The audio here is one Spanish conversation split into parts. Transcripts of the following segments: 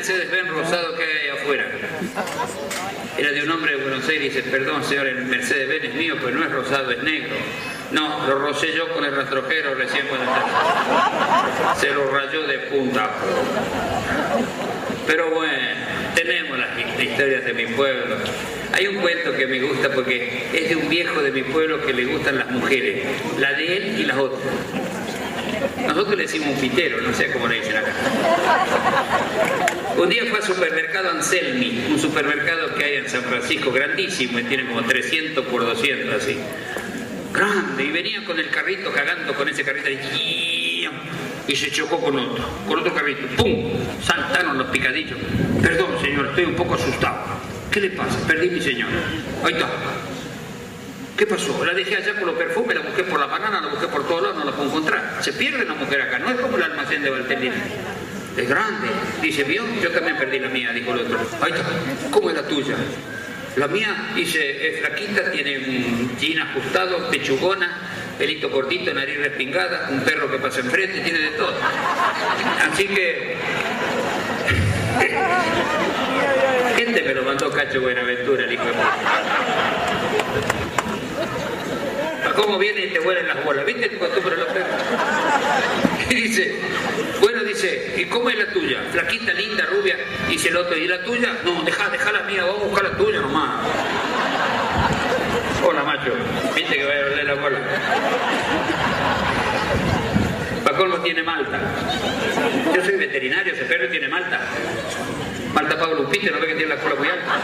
Mercedes-Benz rosado que hay ahí afuera. Era de un hombre de Buenos Aires y dice, perdón señor, el Mercedes-Benz es mío, pero no es rosado, es negro. No, lo rocé yo con el rastrojero recién cuando estaba. Se lo rayó de punta. Pero bueno, tenemos las historias de mi pueblo. Hay un cuento que me gusta porque es de un viejo de mi pueblo que le gustan las mujeres, la de él y las otras. Nosotros le decimos un pitero, no sé cómo le dicen acá. Un día fue al supermercado Anselmi, un supermercado que hay en San Francisco, grandísimo, y tiene como 300 por 200 así. Grande, y venía con el carrito cagando con ese carrito y se chocó con otro carrito. ¡Pum! Saltaron los picadillos. Perdón, señor, estoy un poco asustado. ¿Qué le pasa? Perdí mi señora. Ahí está. ¿Qué pasó? La dejé allá con los perfumes, la busqué por la banana, la busqué por todos lados, no la puedo encontrar. Se pierde una mujer acá, no es como el almacén de Valtellina. Es grande. Dice, ¿vio? Yo también perdí la mía, dijo el otro. Ahí está. ¿Cómo es la tuya? La mía, dice, es flaquita, tiene un jean ajustado, pechugona, pelito cortito, nariz respingada, un perro que pasa enfrente, tiene de todo. Así que... Gente me lo mandó Cacho Buenaventura, el hijo de puta. ¿Cómo viene y te huelen las bolas? ¿Viste tu costumbre los perros? Y dice, bueno, dice, ¿y cómo es la tuya? Flaquita, linda, rubia. Dice el otro, ¿y la tuya? No, deja la mía, vamos a buscar la tuya nomás. Hola, macho. ¿Viste que vaya a oler la bola? Pa' colmo tiene malta. Yo soy veterinario, ese perro tiene malta. Malta Pablo Lupite, ¿no ve que tiene la cola muy alta?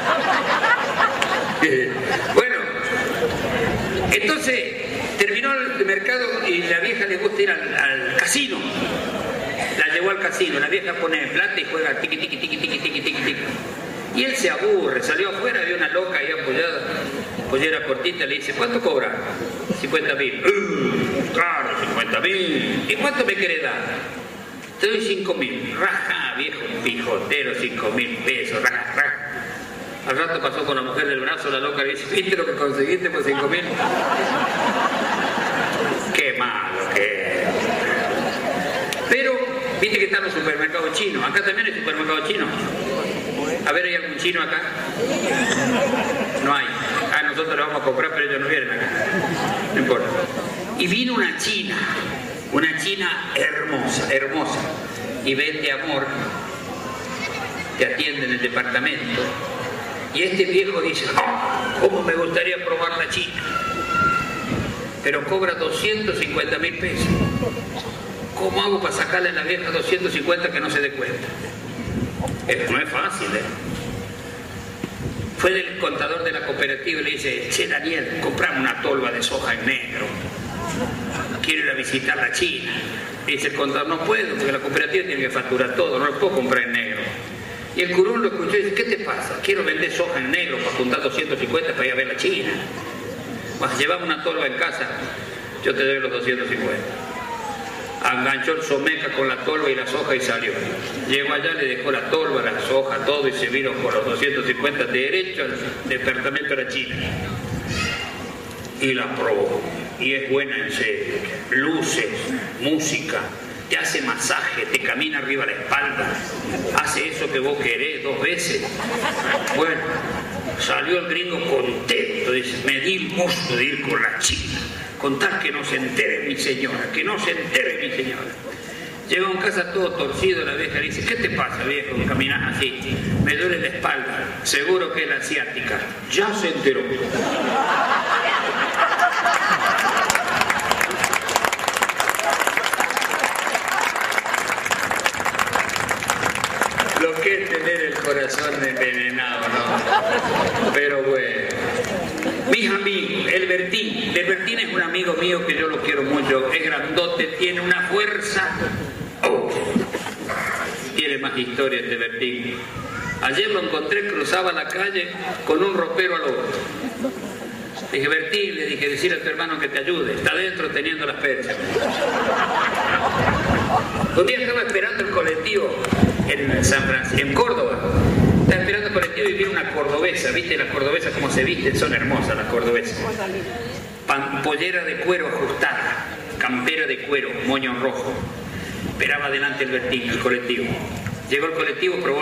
Bueno, entonces terminó el mercado y la vieja le gusta ir al casino. La llevó al casino, la vieja pone plata y juega tiqui, tiqui, tiqui, tiqui, tiqui, tiqui, tiqui. Y él se aburre, salió afuera, vio una loca ahí apoyada, pollera cortita, le dice, ¿cuánto cobra? 50.000. Claro, 50.000. ¿Y cuánto me querés dar? Te doy 5.000. Raja, viejo pijotero, 5.000 pesos, raja, raja. Al rato pasó con la mujer del brazo, la loca le dice, ¿viste lo que conseguiste por 5.000? Qué malo que es. Pero, viste que están los supermercados chinos. Acá también hay supermercados chinos. A ver, ¿hay algún chino acá? No hay. Ah, nosotros lo vamos a comprar, pero ellos no vienen acá. No importa. Y vino una china hermosa, hermosa. Y vende amor. Te atiende en el departamento. Y este viejo dice, oh, ¿cómo me gustaría probar la china? Pero cobra 250.000 pesos. ¿Cómo hago para sacarle a la vieja 250 que no se dé cuenta? Eso no es fácil, ¿eh? Fue del contador de la cooperativa y le dice, che, Daniel, comprame una tolva de soja en negro. Quiero ir a visitar la China. Dice el contador, no puedo, porque la cooperativa tiene que facturar todo, no lo puedo comprar en negro. Y el curún lo escuchó y dice, ¿qué te pasa? Quiero vender soja en negro para juntar 250 para ir a ver la China. Bueno, llevamos una tolva en casa, yo te doy los 250. Enganchó el someca con la tolva y la soja y salió. Llegó allá, le dejó la tolva, la soja, todo y se vino con los 250 derecho al departamento de la China. Y la probó. Y es buena en serio. Luces, música, te hace masaje, te camina arriba la espalda, hace eso que vos querés 2 veces. Bueno, salió el gringo contento, dice, me di el gusto de ir con la China. Contar que no se entere mi señora, que no se entere mi señora. Llega a un casa todo torcido, la vieja le dice, ¿qué te pasa, viejo? Caminás así, me duele la espalda, seguro que es la asiática. Ya se enteró. Lo que es tener el corazón envenenado, ¿no? Pero bueno. Mis amigos, el Bertín es un amigo mío que yo lo quiero mucho, es grandote, tiene una fuerza. Oh, tiene más historia este Bertín. Ayer lo encontré, cruzaba la calle con un ropero al otro. Dije, Bertín, le dije, decirle a tu hermano que te ayude, está adentro teniendo las perchas. Un día estaba esperando el colectivo en San Francisco, en Córdoba. Estaba esperando el colectivo y vino una cordobesa, ¿viste? Las cordobesas como se visten, son hermosas las cordobesas. Pollera de cuero ajustada, campera de cuero, moño rojo. Esperaba adelante el Bertín, el colectivo. Llegó el colectivo, probó